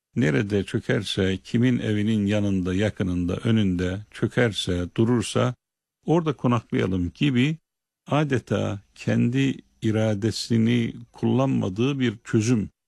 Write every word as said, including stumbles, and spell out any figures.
nerede çökerse, kimin evinin yanında, yakınında, önünde çökerse, durursa orada konaklayalım gibi adeta kendi iradesini kullanmadığı bir çözüm